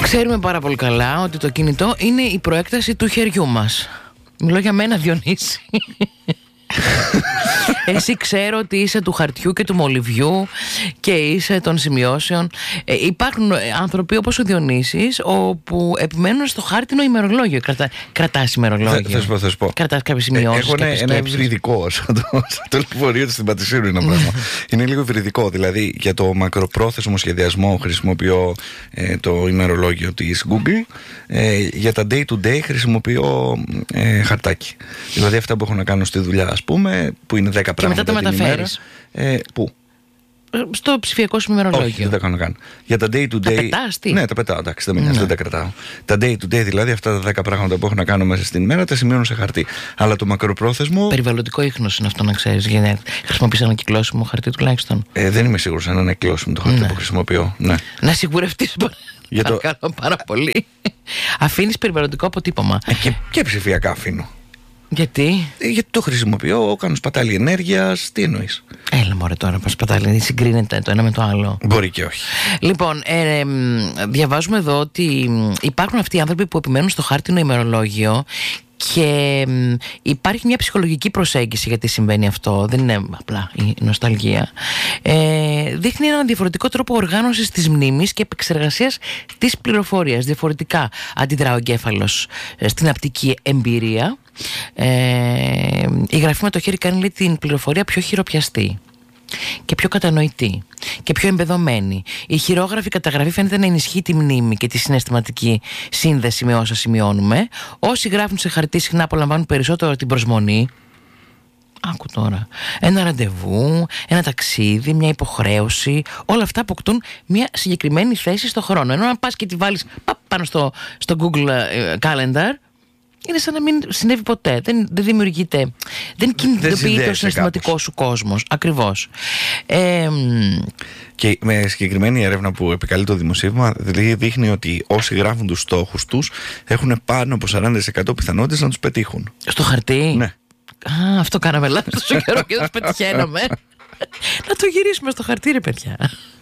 Ξέρουμε πάρα πολύ καλά ότι το κινητό είναι η προέκταση του χεριού μας. Μιλώ για μένα, Διονύση. Εσύ ξέρω ότι είσαι του χαρτιού και του μολυβιού και είσαι των σημειώσεων. Υπάρχουν άνθρωποι όπως ο Διονύσης, όπου επιμένουν στο χάρτινο ημερολόγιο. Κρατάς ημερολόγιο. Θα σου πω. Κρατάς κάποιες σημειώσεις. Έχω ένα ευρυδικό. Σαν το λεωφορείο του στην Πατησίρου είναι ένα πράγμα. Είναι λίγο ευρυδικό. Δηλαδή για το μακροπρόθεσμο σχεδιασμό χρησιμοποιώ το ημερολόγιο της Google. Για τα day to day χρησιμοποιώ χαρτάκι. Δηλαδή αυτά που έχω να κάνω στη δουλειά, ας πούμε, που είναι 10 πράγματα και μετά την ημέρα. Πού? Στο ψηφιακό σου ημερολόγιο. Όχι, δεν τα κάνω καν. Για τα day to day. Τα πετάς, τι? Ναι, τα πετάω, εντάξει, δεν με νοιάζει, δεν τα κρατάω. Τα day to day, δηλαδή αυτά τα 10 πράγματα που έχω να κάνω μέσα στην ημέρα, τα σημειώνω σε χαρτί. Αλλά το μακροπρόθεσμο. Περιβαλλοντικό ίχνος είναι αυτό, να ξέρεις. Γιατί χρησιμοποιείς ανακυκλώσιμο χαρτί τουλάχιστον. Δεν είμαι σίγουρος αν ανακυκλώσιμο το χαρτί που χρησιμοποιώ. Ναι. Να σιγουρευτείς. Παρακαλώ πάρα πολύ. Αφήνεις περιβαλλοντικό αποτύπωμα. Και ψηφιακά αφήνω. Γιατί? Γιατί το χρησιμοποιώ, κάνω σπατάλη ενέργειας. Τι εννοείς? Έλα μωρέ τώρα, πως σπατάλη, συγκρίνεται το ένα με το άλλο. Μπορεί και όχι. Λοιπόν, διαβάζουμε εδώ ότι υπάρχουν αυτοί οι άνθρωποι που επιμένουν στο χάρτινο ημερολόγιο και υπάρχει μια ψυχολογική προσέγγιση γιατί συμβαίνει αυτό. Δεν είναι απλά η νοσταλγία. Δείχνει έναν διαφορετικό τρόπο οργάνωσης της μνήμης και επεξεργασίας της πληροφορίας. Διαφορετικά αντιδρά ο εγκέφαλος στην απτική εμπειρία. Η γραφή με το χέρι κάνει, λέει, την πληροφορία πιο χειροπιαστή και πιο κατανοητή και πιο εμπεδωμένη. Η χειρόγραφη καταγραφή φαίνεται να ενισχύει τη μνήμη και τη συναισθηματική σύνδεση με όσα σημειώνουμε. Όσοι γράφουν σε χαρτί συχνά απολαμβάνουν περισσότερο την προσμονή. Άκου τώρα. Ένα ραντεβού, ένα ταξίδι, μια υποχρέωση. Όλα αυτά αποκτούν μια συγκεκριμένη θέση στο χρόνο. Ενώ αν πας και τη βάλεις πάνω στο Google Calendar, είναι σαν να μην συνέβη ποτέ. Δεν δημιουργείται, δεν κινητοποιείται ο συναισθηματικός σου κόσμος. Ακριβώς. Και με συγκεκριμένη έρευνα που επικαλεί το δημοσίευμα, δείχνει ότι όσοι γράφουν τους στόχους τους έχουν πάνω από 40% πιθανότητες να τους πετύχουν. Στο χαρτί? Ναι. Αυτό κάναμε λάθος τόσο καιρό και δεν τους πετυχαίναμε. Να το γυρίσουμε στο χαρτί, ρε παιδιά.